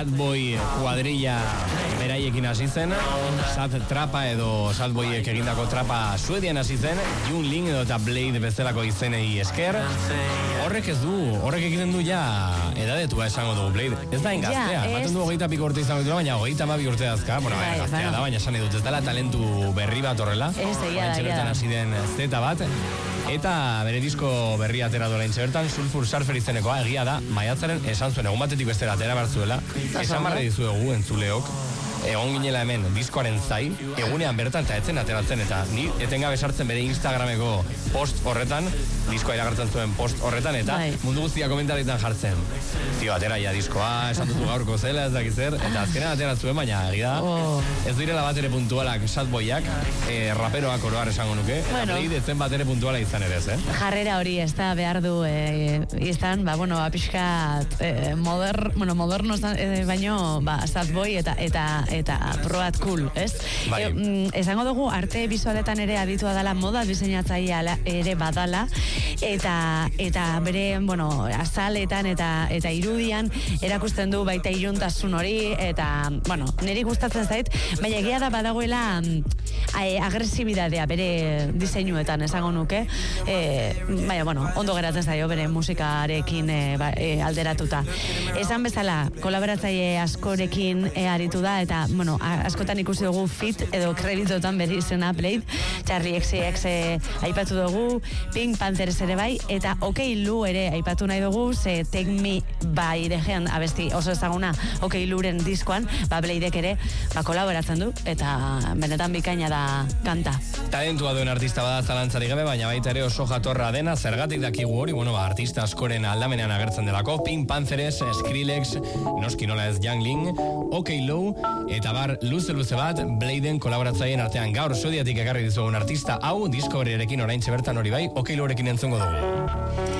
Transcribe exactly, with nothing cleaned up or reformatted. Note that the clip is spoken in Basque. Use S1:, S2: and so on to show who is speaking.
S1: Sad Boy kuadrilla beraiekin hasi zen, Sad Trapa edo Sad Boyek egindako trapa Suedian hasi zen, Jung Ling edo eta Blade bezalako izenei esker. Horrek ez du, horrek egiten du ja edadetua esango dugu Blade. Ez da ingaztea, ematen du hogeita piko urte izango dugu, baina hogeita amabi urte dazka, bueno, bai, gaztea bai. Da, baina esan edut, ez dela talentu berri bat horrela.
S2: Ez, egia da, egia da.
S1: Hasi den zeta bat. Eta bere disko berria atera duela intxebertan, Sulfur Surfer izenekoa, egia da, maiatzaren esan zuen, egun batetik bestera atera bertzuela, esan barra dizuegu entzuleok, egon ginela hemen diskoaren zai, egunean bertan eta etzen ateratzen, eta ni etengabe sartzen bere Instagrameko post horretan, diskoa iragartzen zuen post horretan, eta bai. Mundu guztia komentaretan jartzen. Tio, atera ja diskoa, esan dutu gaurko zela, ez dakiz zer, eta azkenean atera zuen, baina egia da, oh. Ez direla bat ere puntualak Sad Boyak, eh, raperoak oroar esango nuke, bueno. Eta etzen bat ere puntuala izan ere ez, eh?
S2: Jarrera hori ez da behar du eh, izan, ba, bueno, apiskat eh, moder, bueno, moderno eh, baino, ba, Sad Boy eta eta eta proat cool, ez?
S1: Bai.
S2: E, mm, esango dugu, arte bizualetan ere aditua dela, moda diseinatzailea ere badala, eta eta bere, bueno, azaletan eta eta irudian erakusten du baita iluntasun hori, eta, bueno, niri gustatzen zait, baina egia da badagoela agresibidadea bere diseinuetan esango nuke, e, baina, bueno, ondo geratzen zaio bere musikarekin e, ba, e, alderatuta. Esan bezala, kolaboratzaile askorekin e, aritu da, eta, bueno, askotan ikusi dugu fit edo kreditotan bere izena Blade, Charlie X X e, aipatu dugu, Pink Panthers ere bai, eta OK Lu ere aipatu nahi dugu, ze Take Me By The Hand abesti oso ezaguna OK Luren diskoan, ba Bladek ere ba kolaboratzen du, eta benetan bikaina da kanta.
S1: Talentua duen artista bada zalantzari gabe, baina baita ere oso jatorra dena, zergatik dakigu hori, bueno, ba, artista askoren aldamenean agertzen delako, Pink Panthers, Skrillex, noski nola ez Young Ling, OK Lu, eta bar luze-luze bat, Bladeen kolaboratzaien artean gaur Suediatik ekarri dizugun artista hau, disko horrekin oraintxe bertan hori bai, OK Lurekin entzungo dugu.